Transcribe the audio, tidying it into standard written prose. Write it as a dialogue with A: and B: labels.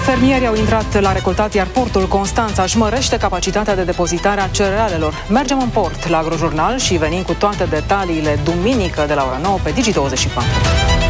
A: Fermierii au intrat la recoltat, iar portul Constanța își mărește capacitatea de depozitare a cerealelor. Mergem în port la Agrojurnal și venim cu toate detaliile duminică de la ora 9 pe Digi24.